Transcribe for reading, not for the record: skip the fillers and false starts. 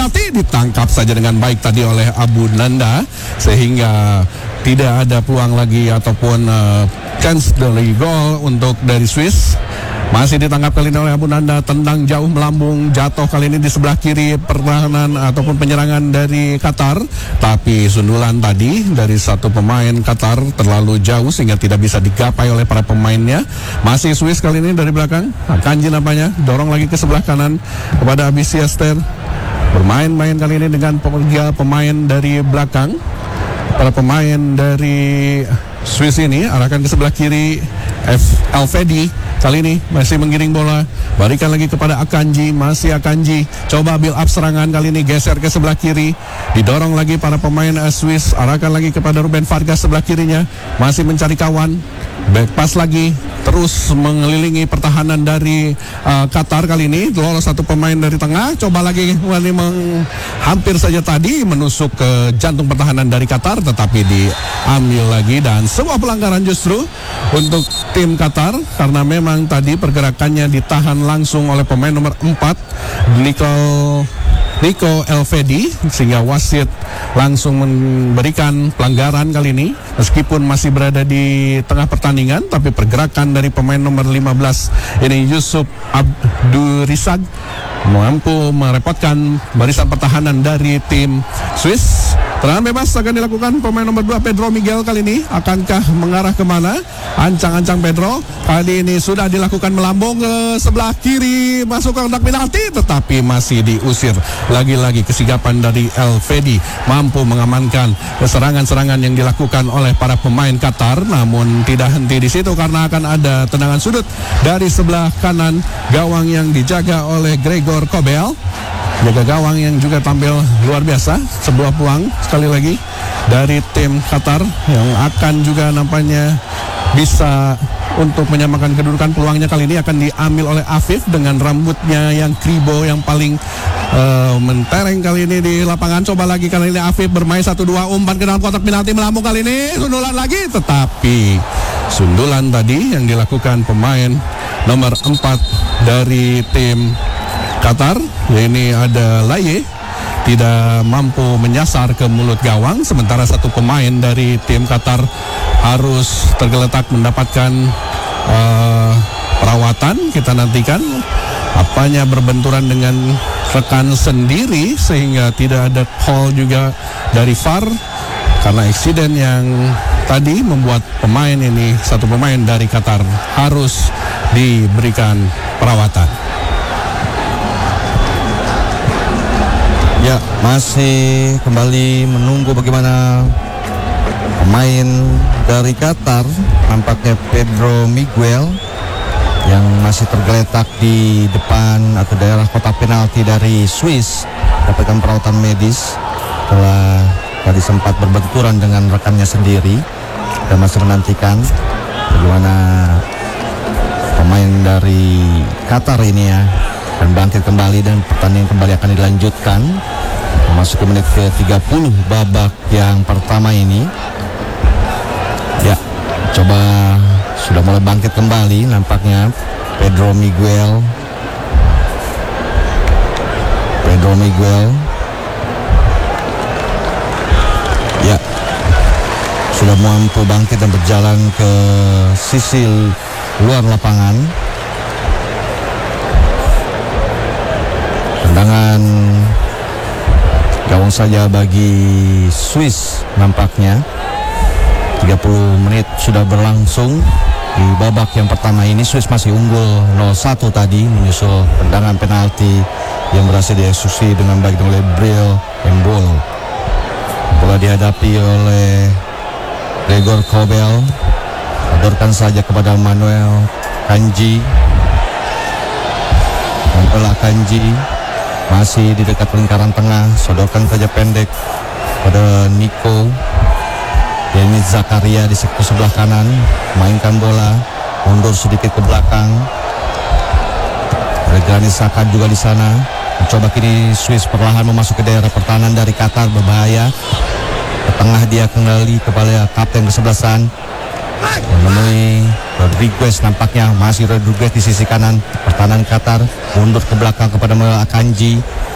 penalti, ditangkap saja dengan baik tadi oleh Abu Nanda sehingga tidak ada peluang lagi ataupun chance dari gol untuk dari Swiss. Masih ditangkap kali ini oleh Abu Nanda, tendang jauh melambung, jatuh kali ini di sebelah kiri pertahanan ataupun penyerangan dari Qatar. Tapi sundulan tadi dari satu pemain Qatar terlalu jauh sehingga tidak bisa digapai oleh para pemainnya. Masih Swiss kali ini dari belakang, Akanji nampaknya, dorong lagi ke sebelah kanan kepada Abi Siester. Bermain-main kali ini dengan tiga pemain dari belakang. Para pemain dari Swiss ini arahkan ke sebelah kiri. Elvedi kali ini masih menggiring bola, berikan lagi kepada Akanji, masih Akanji, coba build up serangan, kali ini geser ke sebelah kiri, didorong lagi para pemain Swiss, arahkan lagi kepada Ruben Vargas sebelah kirinya, masih mencari kawan, back pass lagi, terus mengelilingi pertahanan dari Qatar kali ini, lolos satu pemain dari tengah, coba lagi hampir saja tadi menusuk ke jantung pertahanan dari Qatar, tetapi diambil lagi dan sebuah pelanggaran justru untuk tim Qatar karena memang tadi pergerakannya ditahan langsung oleh pemain nomor 4 Nico Elvedi sehingga wasit langsung memberikan pelanggaran kali ini meskipun masih berada di tengah pertandingan, tapi pergerakan dari pemain nomor 15 ini Yusuf Abdurizak mampu merepotkan barisan pertahanan dari tim Swiss. Tendangan bebas akan dilakukan pemain nomor 2 Pedro Miguel kali ini. Akankah mengarah kemana? Ancang-ancang Pedro. Kali ini sudah dilakukan melambung ke sebelah kiri, masuk ke kotak penalti, tetapi masih diusir. Lagi-lagi kesigapan dari Elvedi mampu mengamankan serangan-serangan yang dilakukan oleh para pemain Qatar. Namun tidak henti di situ karena akan ada tendangan sudut dari sebelah kanan gawang yang dijaga oleh Gregor Kobel. Jaga gawang yang juga tampil luar biasa. Sebuah peluang sekali lagi dari tim Qatar yang akan juga nampaknya bisa untuk menyamakan kedudukan. Peluangnya kali ini akan diambil oleh Afif dengan rambutnya yang kribo yang paling mentereng kali ini di lapangan. Coba lagi kali ini Afif bermain 1-2, umpan ke dalam kotak penalti, melambung kali ini, sundulan lagi, tetapi sundulan tadi yang dilakukan pemain nomor 4 dari tim Qatar, ini ada Laye, tidak mampu menyasar ke mulut gawang, sementara satu pemain dari tim Qatar harus tergeletak mendapatkan perawatan. Kita nantikan apanya berbenturan dengan rekan sendiri sehingga tidak ada call juga dari VAR karena eksiden yang tadi membuat pemain ini, satu pemain dari Qatar harus diberikan perawatan. Ya, masih kembali menunggu bagaimana pemain dari Qatar, nampaknya Pedro Miguel yang masih tergeletak di depan atau daerah kotak penalti dari Swiss, dapatkan perawatan medis setelah tadi sempat berbenturan dengan rekannya sendiri. Dan masih menantikan bagaimana pemain dari Qatar ini ya dan bangkit kembali dan pertandingan kembali akan dilanjutkan masuk ke menit ke-30 babak yang pertama ini. Ya, coba sudah mulai bangkit kembali nampaknya Pedro Miguel. Ya, sudah mampu bangkit dan berjalan ke sisi luar lapangan. Tendangan gawang saja bagi Swiss nampaknya. 30 menit sudah berlangsung di babak yang pertama ini. Swiss masih unggul 0-1 tadi menyusul tendangan penalti yang berhasil dieksekusi dengan baik oleh Bril Embolo. Bola dihadapi oleh Gregor Kobel, sodorkan saja kepada Manuel Akanji. Masih di dekat lingkaran tengah, sodorkan saja pendek pada Nico. Ini Zakaria di sektor sebelah kanan, mainkan bola, mundur sedikit ke belakang. Granit Xhaka juga di sana. Mencoba kini Swiss perlahan memasuki daerah pertahanan dari Qatar, berbahaya. Ke tengah dia kembali kepada kapten kesebelasan, menemui Rodriguez, nampaknya masih Rodriguez di sisi kanan pertahanan Qatar, mundur ke belakang kepada Akanji.